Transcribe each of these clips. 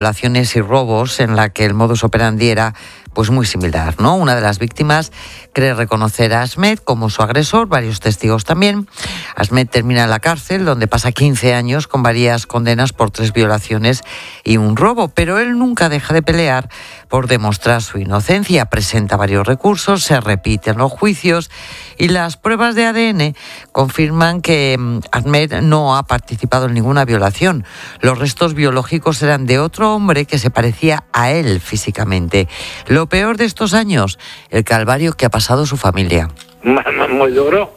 violaciones y robos en la que el modus operandi era pues muy similar, ¿no? Una de las víctimas cree reconocer a Ahmed como su agresor, varios testigos también. Ahmed termina en la cárcel, donde pasa 15 años con varias condenas por 3 violaciones y un robo, pero él nunca deja de pelear por demostrar su inocencia. Presenta varios recursos, se repiten los juicios y las pruebas de ADN confirman que Ahmed no ha participado en ninguna violación. Los restos biológicos eran de otro hombre que se parecía a él físicamente. Lo peor de estos años, el calvario que ha pasado su familia. Muy duro,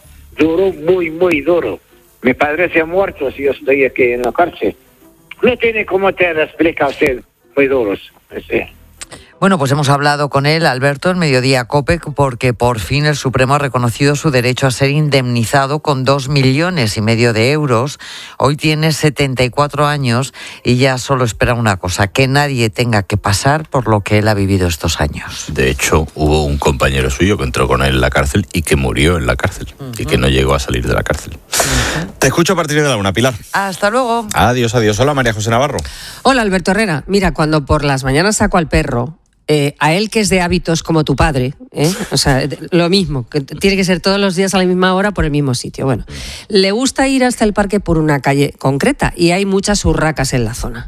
muy duro. Mi padre se ha muerto si yo estoy aquí en la cárcel. No tiene cómo te explica usted, muy duros. Sí. Bueno, pues hemos hablado con él, Alberto, en Mediodía COPE, porque por fin el Supremo ha reconocido su derecho a ser indemnizado con 2,5 millones de euros. Hoy tiene 74 años y ya solo espera una cosa, que nadie tenga que pasar por lo que él ha vivido estos años. De hecho, hubo un compañero suyo que entró con él en la cárcel y que murió en la cárcel y que no llegó a salir de la cárcel. Te escucho a partir de la 1, Pilar. Hasta luego. Adiós. Hola, María José Navarro. Hola, Alberto Herrera. Mira, cuando por las mañanas saco al perro, a él que es de hábitos como tu padre, o sea, lo mismo, que tiene que ser todos los días a la misma hora por el mismo sitio. Bueno, le gusta ir hasta el parque por una calle concreta y hay muchas urracas en la zona.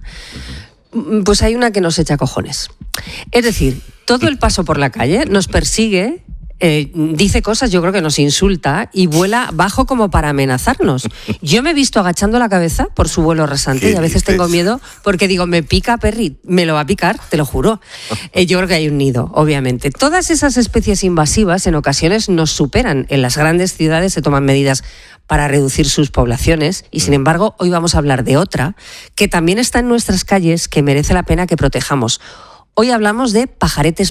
Pues hay una que nos echa cojones. Es decir, todo el paso por la calle nos persigue, dice cosas, yo creo que nos insulta y vuela bajo como para amenazarnos. Yo me he visto agachando la cabeza por su vuelo rasante y a veces tengo miedo porque digo, me pica Perry, me lo va a picar, te lo juro. Yo creo que hay un nido, obviamente. Todas esas especies invasivas en ocasiones nos superan. En las grandes ciudades se toman medidas para reducir sus poblaciones y, sin embargo, hoy vamos a hablar de otra que también está en nuestras calles que merece la pena que protejamos. Hoy hablamos de pajaretes